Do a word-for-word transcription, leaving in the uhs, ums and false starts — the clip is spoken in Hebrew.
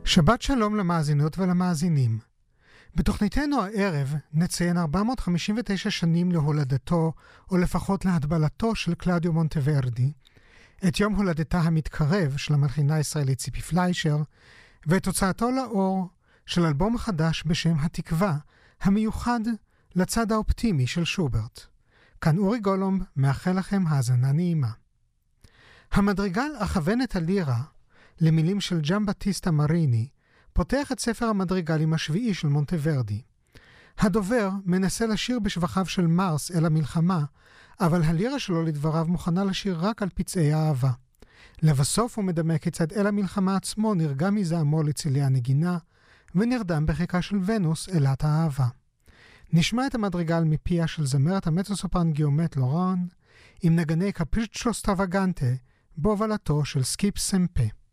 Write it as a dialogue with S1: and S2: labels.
S1: שבת שלום למאזינות ולמאזינים. בתוכניתנו הערב נציין ארבע מאות חמישים ותשע שנים להולדתו, או לפחות להדבלתו של קלאודיו מונטוורדי, את יום הולדתה המתקרב של המלחינה הישראלית ציפי פליישר, ואת הוצאתו לאור של אלבום חדש בשם התקווה, המיוחד לצד האופטימי של שוברט. כאן אורי גולומב מאחל לכם האזנה נעימה. המדריגל הכוונת הלירה, למילים של ג'מבטיסטה מריני, פותח את ספר המדריגלים השביעי של מונטוורדי. הדובר מנסה לשיר בשבחיו של מרס אל המלחמה, אבל הלירה שלו לדבריו מוכנה לשיר רק על פצעי האהבה. לבסוף הוא מדמה כיצד אל המלחמה עצמו נרגע מזעמו לצילי הנגינה, ונרדם בחיקה של ונוס אלת האהבה. נשמע את המדריגל מפיה של זמרת המטרוסופרן גיומט לורן, עם נגני קפריצ'ו סטרווגנטה, בהובלתו של סקיפ סמפה.